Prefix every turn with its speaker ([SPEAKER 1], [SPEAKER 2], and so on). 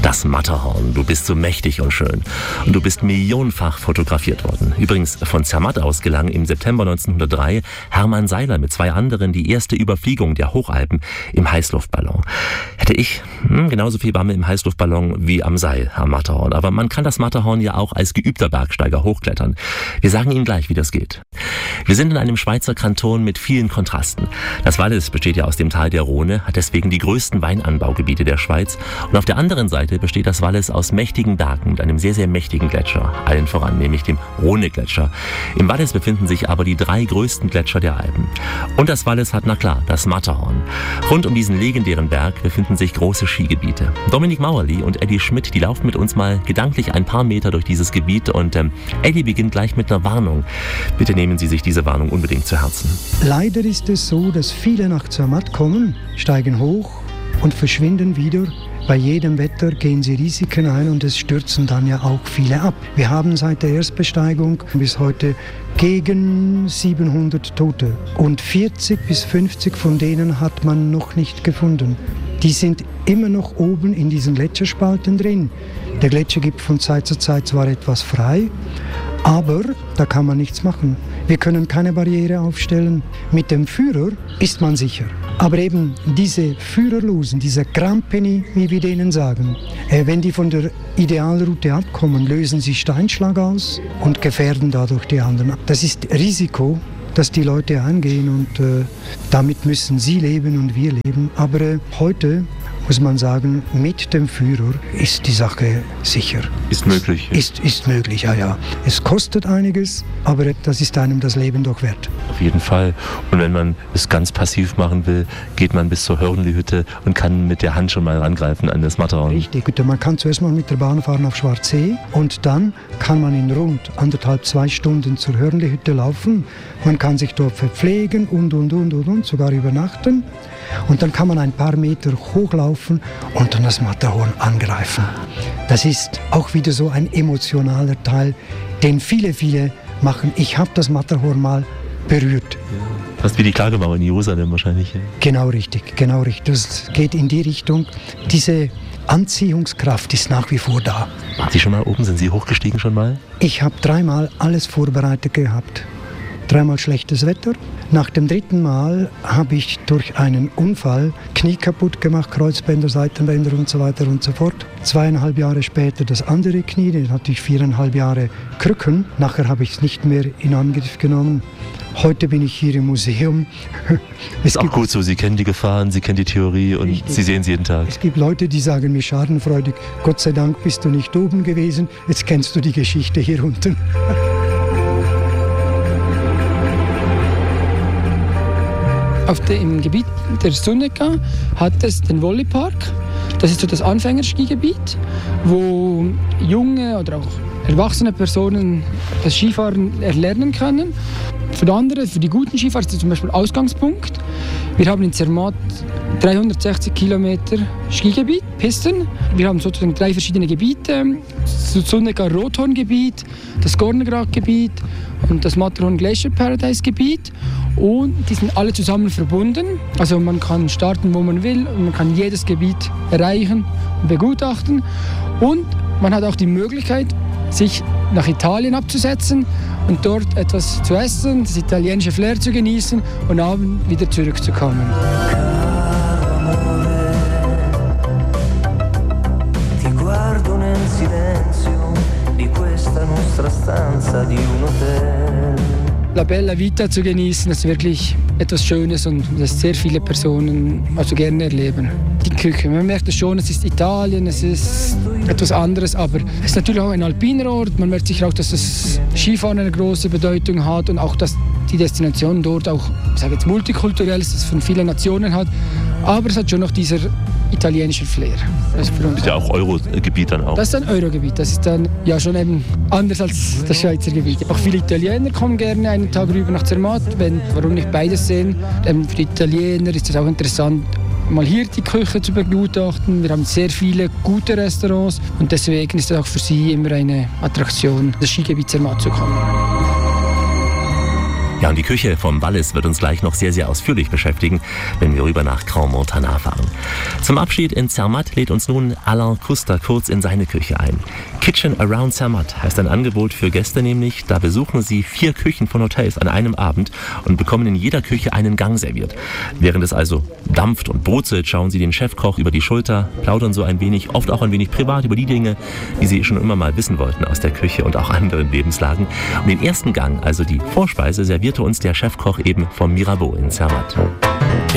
[SPEAKER 1] Das Matterhorn. Du bist so mächtig und schön. Und du bist millionenfach fotografiert worden. Übrigens von Zermatt aus gelang im September 1903 Hermann Seiler mit 2 anderen die erste Überfliegung der Hochalpen im Heißluftballon. Hätte ich genauso viel Bammel im Heißluftballon wie am Seil am Matterhorn. Aber man kann das Matterhorn ja auch als geübter Bergsteiger hochklettern. Wir sagen Ihnen gleich, wie das geht. Wir sind in einem Schweizer Kanton mit vielen Kontrasten. Das Wallis besteht ja aus dem Tal der Rhone, hat deswegen die größten Weinanbaugebiete der Schweiz. Und auf der anderen Seite besteht das Wallis aus mächtigen Bergen und einem sehr, sehr mächtigen Gletscher. Allen voran, nämlich dem Rhone-Gletscher. Im Wallis befinden sich aber die 3 größten Gletscher der Alpen. Und das Wallis hat, na klar, das Matterhorn. Rund um diesen legendären Berg befinden sich große Skigebiete. Dominik Mauerli und Eddie Schmidt, die laufen mit uns mal gedanklich ein paar Meter durch dieses Gebiet. Und Eddie beginnt gleich mit einer Warnung. Bitte nehmen Sie sich diese Warnung unbedingt zu Herzen.
[SPEAKER 2] Leider ist es so, dass viele nach Zermatt kommen, steigen hoch und verschwinden wieder. Bei jedem Wetter gehen sie Risiken ein und es stürzen dann ja auch viele ab. Wir haben seit der Erstbesteigung bis heute gegen 700 Tote und 40 bis 50 von denen hat man noch nicht gefunden. Die sind immer noch oben in diesen Gletscherspalten drin. Der Gletscher gibt von Zeit zu Zeit zwar etwas frei, aber da kann man nichts machen. Wir können keine Barriere aufstellen. Mit dem Führer ist man sicher. Aber eben diese Führerlosen, diese Grampeni, wie wir denen sagen, wenn die von der Idealroute abkommen, lösen sie Steinschlag aus und gefährden dadurch die anderen. Das ist Risiko, das die Leute eingehen und damit müssen sie leben und wir leben. Aber heute muss man sagen, mit dem Führer ist die Sache sicher.
[SPEAKER 1] Ist möglich.
[SPEAKER 2] Ist möglich, ja. Es kostet einiges, aber das ist einem das Leben doch wert.
[SPEAKER 1] Auf jeden Fall. Und wenn man es ganz passiv machen will, geht man bis zur Hörnli-Hütte und kann mit der Hand schon mal rangreifen an das Matterhorn.
[SPEAKER 2] Richtig. Man kann zuerst mal mit der Bahn fahren auf Schwarzsee und dann kann man in rund 1,5-2 Stunden zur Hörnli-Hütte laufen. Man kann sich dort verpflegen und, sogar übernachten. Und dann kann man ein paar Meter hochlaufen und dann das Matterhorn angreifen. Das ist auch wieder so ein emotionaler Teil, den viele machen. Ich habe das Matterhorn mal berührt.
[SPEAKER 1] Fast wie die Klagemauer in Jerusalem wahrscheinlich. Ja.
[SPEAKER 2] Genau richtig. Das geht in die Richtung. Diese Anziehungskraft ist nach wie vor da.
[SPEAKER 1] Waren Sie schon mal oben? Sind Sie hochgestiegen schon mal?
[SPEAKER 2] Ich habe 3-mal alles vorbereitet gehabt. 3-mal schlechtes Wetter. Nach dem 3. Mal habe ich durch einen Unfall Knie kaputt gemacht, Kreuzbänder, Seitenbänder und so weiter und so fort. 2,5 Jahre später das andere Knie, dann hatte ich 4,5 Jahre Krücken. Nachher habe ich es nicht mehr in Angriff genommen. Heute bin ich hier im Museum.
[SPEAKER 1] Ist auch gut so, Sie kennen die Gefahren, Sie kennen die Theorie und richtig. Sie sehen sie jeden Tag.
[SPEAKER 2] Es gibt Leute, die sagen mir schadenfreudig, Gott sei Dank bist du nicht oben gewesen, jetzt kennst du die Geschichte hier unten.
[SPEAKER 3] Im Gebiet der Sunneca hat es den Volleypark. Das ist so das Anfängerskigebiet, wo junge oder auch erwachsene Personen das Skifahren erlernen können. Für andere, für die guten Skifahrer ist das zum Beispiel Ausgangspunkt. Wir haben in Zermatt 360 Kilometer Skigebiet, Pisten. Wir haben sozusagen 3 verschiedene Gebiete. Das Sunneca-Rothorn-Gebiet, das Gornergrat-Gebiet und das Matterhorn Glacier Paradise-Gebiet. Und die sind alle zusammen verbunden. Also man kann starten, wo man will und man kann jedes Gebiet erreichen und begutachten. Und man hat auch die Möglichkeit, sich nach Italien abzusetzen und dort etwas zu essen, das italienische Flair zu genießen und abends wieder zurückzukommen. Ti guardo nel silenzio di questa nostra stanza di un hotel. La Bella Vita zu genießen, das ist wirklich etwas Schönes und das sehr viele Personen also gerne erleben. Die Küche, man merkt es schon, es ist Italien, es ist etwas anderes, aber es ist natürlich auch ein alpiner Ort. Man merkt sicher auch, dass das Skifahren eine große Bedeutung hat und auch, dass die Destination dort auch, ich sage jetzt multikulturell ist, das von vielen Nationen hat, aber es hat schon noch dieser italienische Flair. Das ist
[SPEAKER 1] ja auch Eurogebiet dann auch.
[SPEAKER 3] Das ist ein Eurogebiet, das ist dann ja schon eben anders als das Schweizer Gebiet. Auch viele Italiener kommen gerne einen Tag rüber nach Zermatt, warum nicht beides sehen. Für die Italiener ist es auch interessant, mal hier die Küche zu begutachten. Wir haben sehr viele gute Restaurants und deswegen ist es auch für sie immer eine Attraktion, das Skigebiet Zermatt zu kommen.
[SPEAKER 1] Ja, und die Küche vom Wallis wird uns gleich noch sehr, sehr ausführlich beschäftigen, wenn wir rüber nach Grand Montana fahren. Zum Abschied in Zermatt lädt uns nun Alain Kuster kurz in seine Küche ein. Kitchen Around Zermatt heißt ein Angebot für Gäste nämlich. Da besuchen sie 4 Küchen von Hotels an einem Abend und bekommen in jeder Küche einen Gang serviert. Während es also dampft und brutzelt, schauen sie den Chefkoch über die Schulter, plaudern so ein wenig, oft auch ein wenig privat über die Dinge, die sie schon immer mal wissen wollten aus der Küche und auch anderen Lebenslagen. Und den ersten Gang, also die Vorspeise, servierte uns der Chefkoch eben vom Mirabeau in Zermatt.